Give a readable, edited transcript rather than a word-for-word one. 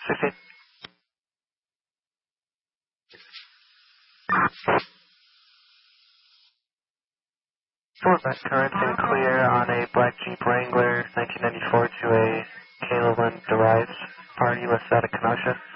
16. Short back currents and clear on a black Jeep Wrangler 1994 to a Kayla Derives party listed out of Kenosha.